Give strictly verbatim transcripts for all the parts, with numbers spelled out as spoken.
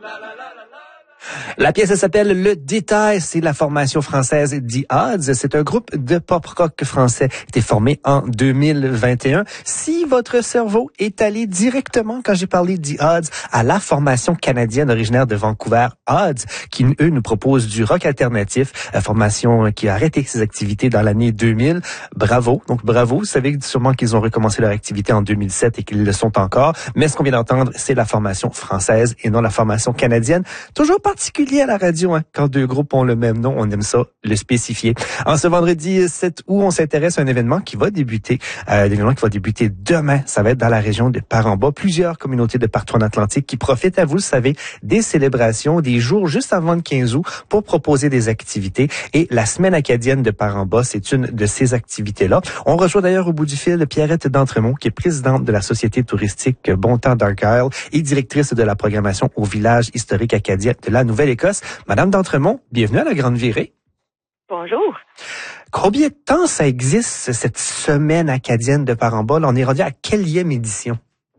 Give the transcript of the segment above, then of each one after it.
La pièce elle s'appelle Le Détail, c'est la formation française The Odds. C'est un groupe de pop-rock français qui a été formé en deux mille vingt et un. Si votre cerveau est allé directement, quand j'ai parlé The Odds, à la formation canadienne originaire de Vancouver, Odds, qui eux nous propose du rock alternatif, la formation qui a arrêté ses activités dans l'année deux mille. Bravo, donc bravo. Vous savez sûrement qu'ils ont recommencé leur activité en deux mille sept et qu'ils le sont encore. Mais ce qu'on vient d'entendre, c'est la formation française et non la formation canadienne. Toujours particulier à la radio, hein. Quand deux groupes ont le même nom, on aime ça le spécifier. En ce vendredi sept août, on s'intéresse à un événement qui va débuter, euh, un événement qui va débuter demain. Ça va être dans la région de Par-en-Bas. Plusieurs communautés de partout en Atlantique qui profitent, à vous le savez, des célébrations, des jours juste avant le quinze août pour proposer des activités. Et la Semaine acadienne de Par-en-Bas, c'est une de ces activités-là. On reçoit d'ailleurs au bout du fil Pierrette d'Entremont, qui est présidente de la Société touristique Bon Temps d'Argyle et directrice de la programmation au village historique acadien de la Nouvelle-Écosse. Madame d'Entremont, bienvenue à la Grande Virée. Bonjour. Combien de temps ça existe, cette semaine acadienne de Par-en-Bas? On est rendu à quelle édition?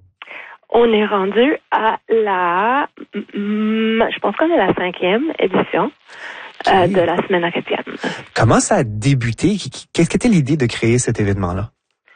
On est rendu à la, je pense qu'on est à la cinquième édition okay. euh, de la semaine acadienne. Comment ça a débuté? Qu'est-ce qu'était l'idée de créer cet événement-là?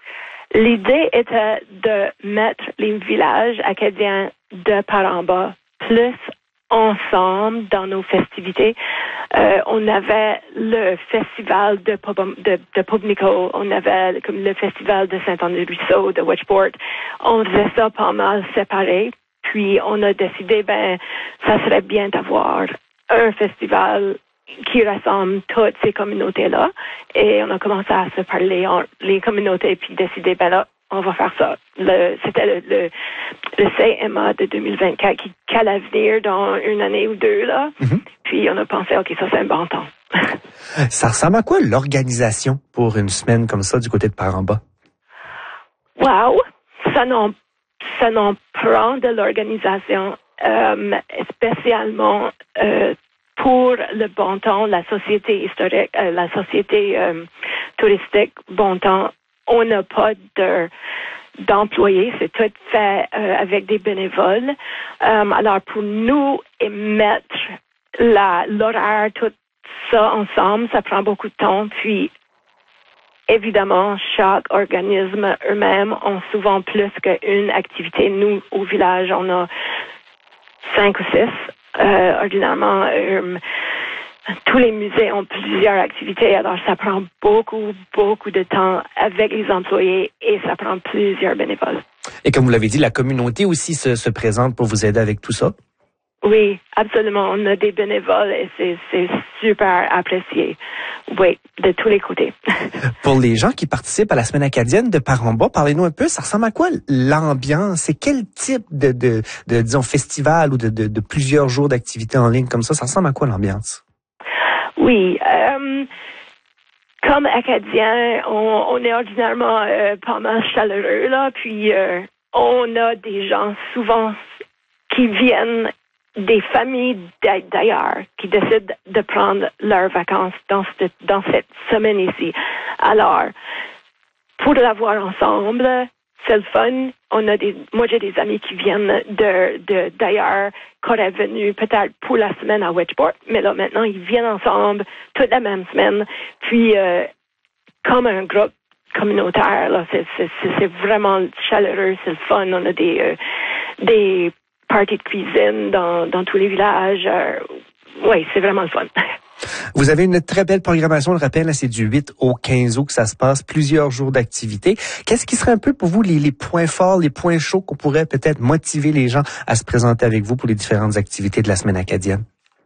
L'idée était de mettre les villages acadiens de Par-en-Bas plus ensemble dans nos festivités. Euh, on avait le festival de, de, de Pubnico, on avait comme le festival de Saint-Anne-du-Ruisseau, de Wedgeport. On faisait ça pas mal séparé. Puis on a décidé, ben, ça serait bien d'avoir un festival qui rassemble toutes ces communautés-là. Et on a commencé à se parler entre les communautés puis décider, ben là, on va faire ça. Le, c'était le, le, le C M A de deux mille vingt-quatre qui, qui allait venir dans une année ou deux, là. Mm-hmm. Puis on a pensé, OK, ça, c'est un bon temps. Ça ressemble à quoi l'organisation pour une semaine comme ça du côté de Par-en-Bas? Wow! Ça n'en, ça n'en prend de l'organisation, euh, spécialement euh, pour le Bon Temps, la société historique, euh, la société euh, touristique Bon Temps. On n'a pas de, d'employés, c'est tout fait euh, avec des bénévoles. Euh, alors, pour nous, et mettre la, l'horaire, tout ça ensemble, ça prend beaucoup de temps. Puis, évidemment, chaque organisme eux-mêmes ont souvent plus qu'une activité. Nous, au village, on a cinq ou six. Euh, ordinairement, euh, tous les musées ont plusieurs activités, alors ça prend beaucoup, beaucoup de temps avec les employés et ça prend plusieurs bénévoles. Et comme vous l'avez dit, la communauté aussi se, se présente pour vous aider avec tout ça? Oui, absolument. On a des bénévoles et c'est, c'est super apprécié. Oui, de tous les côtés. Pour les gens qui participent à la Semaine acadienne de Par-en-Bas, parlez-nous un peu, ça ressemble à quoi l'ambiance? C'est quel type de, de, de disons, festival ou de, de, de plusieurs jours d'activités en ligne comme ça? Ça ressemble à quoi l'ambiance? Oui, euh, comme Acadiens, on, on est ordinairement euh, pas mal chaleureux, là, puis euh, on a des gens souvent qui viennent des familles d'ailleurs, qui décident de prendre leurs vacances dans cette, dans cette semaine ici. Alors, pour l'avoir ensemble, c'est le fun. On a des, moi, j'ai des amis qui viennent de, de, d'ailleurs, qui auraient venu peut-être pour la semaine à Wedgeport, mais là, maintenant, ils viennent ensemble toute la même semaine. Puis, euh, comme un groupe communautaire, là, c'est, c'est, c'est vraiment chaleureux, c'est le fun. On a des, euh, des parties de cuisine dans, dans tous les villages. Euh, oui, c'est vraiment le fun. Vous avez une très belle programmation, je le rappelle, c'est du huit au quinze août que ça se passe, plusieurs jours d'activité. Qu'est-ce qui serait un peu pour vous les, les points forts, les points chauds qu'on pourrait peut-être motiver les gens à se présenter avec vous pour les différentes activités de la semaine acadienne?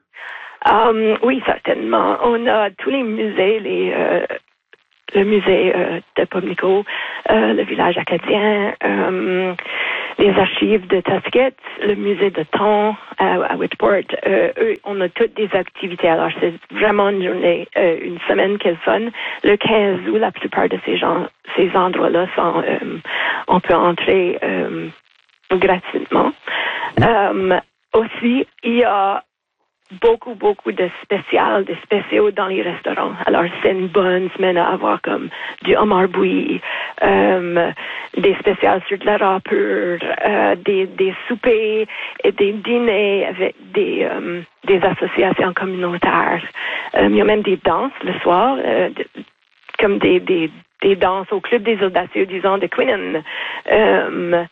Um, oui, certainement. On a tous les musées, les euh, le musée euh, de Pubnico, euh, le village acadien, euh, les archives de Tusquet, le musée de Thon à, à Wedgeport. Euh, eux, on a toutes des activités. Alors, c'est vraiment une journée, euh, une semaine qui est fun. Le quinze août, la plupart de ces gens, ces endroits-là sont, euh, on peut entrer euh, gratuitement. Euh, aussi, il y a beaucoup, beaucoup de spéciales, de spéciaux dans les restaurants. Alors, c'est une bonne semaine à avoir comme du homard bouilli, euh, des spéciales sur de la râpure, euh, des, des soupers et des dîners avec des, euh, des associations communautaires. Euh, il y a même des danses le soir, euh, de, comme des, des, des danses au Club des Audacieux, disons, de Queenan. Euh,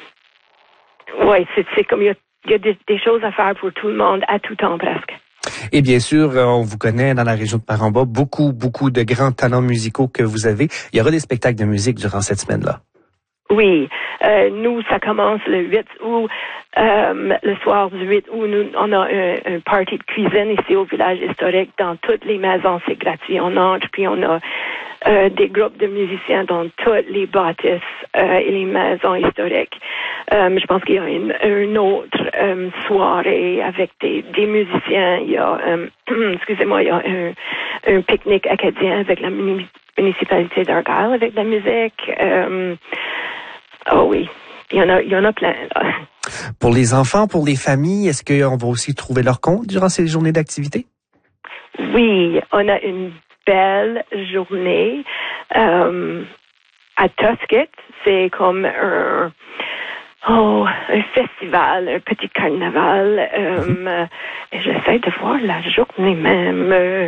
oui, c'est, c'est comme il y a Il y a des, des choses à faire pour tout le monde, à tout temps presque. Et bien sûr, on vous connaît dans la région de Paramba, beaucoup, beaucoup de grands talents musicaux que vous avez. Il y aura des spectacles de musique durant cette semaine-là. Oui, euh, nous, ça commence le huit août. Euh, le soir du huit août, nous, on a un, un party de cuisine ici au village historique. Dans toutes les maisons, c'est gratuit. On entre, puis on a euh, des groupes de musiciens dans toutes les bâtisses euh, et les maisons historiques. Euh, je pense qu'il y a une, une autre euh, soirée avec des, des musiciens. Il y a, euh, excusez-moi, il y a un, un pique-nique acadien avec la muni- municipalité d'Argyle avec de la musique. Euh, oh oui, il y en a, il y en a plein, là. Pour les enfants, pour les familles, est-ce qu'on va aussi trouver leur compte durant ces journées d'activité? Oui, on a une belle journée euh, à Tusket. C'est comme un, oh, un festival, un petit carnaval. Euh, mm-hmm. J'essaie de voir la journée même. Euh,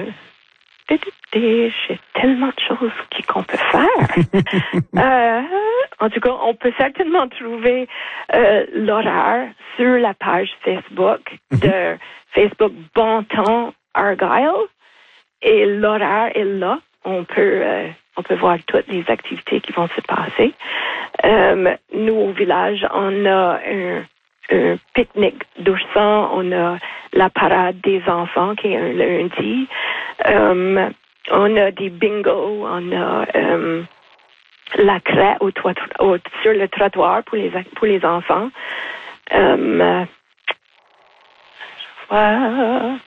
J'ai tellement de choses qu'on peut faire. euh, en tout cas, on peut certainement trouver euh, l'horaire sur la page Facebook de Facebook Bon Temps Argyle. Et l'horaire est là. On peut, euh, on peut voir toutes les activités qui vont se passer. Euh, nous, au village, on a un, un pique-nique d'ourson. On a la parade des enfants qui est un lundi. Euh, on a des bingos. On a euh, la craie au toit, au, sur le trottoir pour les, pour les enfants. Euh, je vois...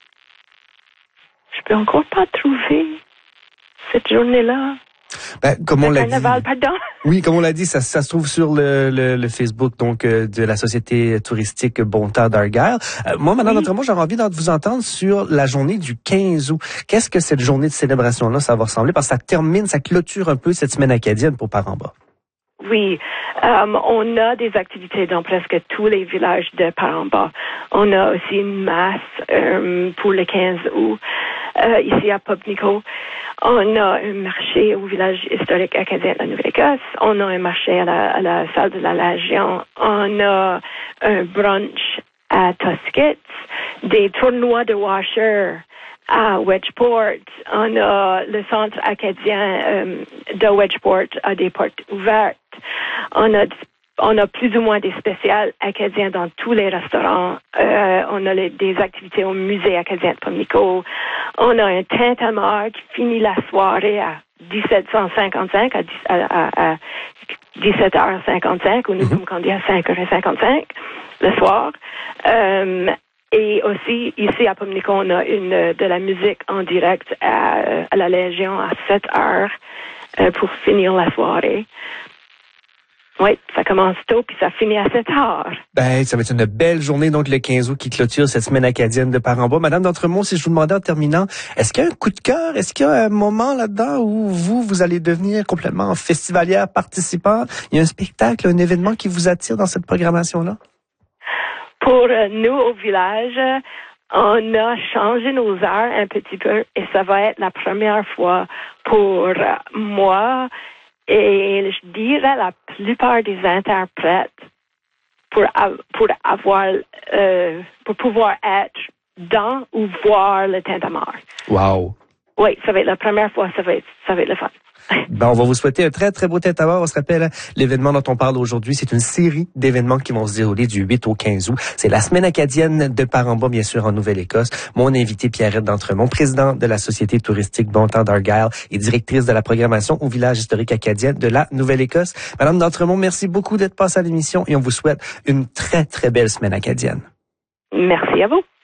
Je peux encore pas trouver cette journée-là. Ben, comme on le l'a carnaval, dit. pardon. Oui, comme on l'a dit, ça, ça se trouve sur le, le, le Facebook donc euh, de la société touristique Bon Temps d'Argyle. Euh, moi, Madame oui. D'Entremont, j'aurais envie de vous entendre sur la journée du quinze août. Qu'est-ce que cette journée de célébration-là, ça va ressembler? Parce que ça termine, ça clôture un peu cette semaine acadienne pour Paramba. Oui, um, on a des activités dans presque tous les villages de Paramba. On a aussi une masse um, pour le quinze août uh, ici à Pobnico. On a un marché au village historique acadien de la Nouvelle-Écosse. On a un marché à la, à la salle de la Légion. On a un brunch à Tusket, des tournois de washer à Wedgeport. On a le centre acadien euh, de Wedgeport a des portes ouvertes. On a, on a plus ou moins des spéciales acadiens dans tous les restaurants. Euh, on a les, des activités au musée acadien de Pomnico. On a un tintamarre qui finit la soirée à dix-sept heures cinquante-cinq, à, à, à dix-sept heures cinquante-cinq, ou nous sommes conduits à cinq heures cinquante-cinq le soir. Euh, Et aussi, ici à Pomnico, on a une, de la musique en direct à, à la Légion à sept heures euh, pour finir la soirée. Oui, ça commence tôt puis ça finit à sept heures. Ben, ça va être une belle journée, donc le quinze août qui clôture cette semaine acadienne de Paramba. Madame d'Entremont, si je vous demandais en terminant, est-ce qu'il y a un coup de cœur? Est-ce qu'il y a un moment là-dedans où vous, vous allez devenir complètement festivalière, participante? Il y a un spectacle, un événement qui vous attire dans cette programmation-là? Pour nous, au village, on a changé nos heures un petit peu et ça va être la première fois pour moi et je dirais la plupart des interprètes pour, pour avoir, euh, pour pouvoir être dans ou voir le tintamarre. Wow! Oui, ça va être la première fois, ça va être, ça va être le fun. Ben, on va vous souhaiter un très, très beau tintamarre. On se rappelle l'événement dont on parle aujourd'hui. C'est une série d'événements qui vont se dérouler du huit au quinze août. C'est la semaine acadienne de Paramba, bien sûr, en Nouvelle-Écosse. Mon invité, Pierrette D'Entremont, président de la Société touristique Bon Temps d'Argyle et directrice de la programmation au village historique acadien de la Nouvelle-Écosse. Madame D'Entremont, merci beaucoup d'être passée à l'émission et on vous souhaite une très, très belle semaine acadienne. Merci à vous.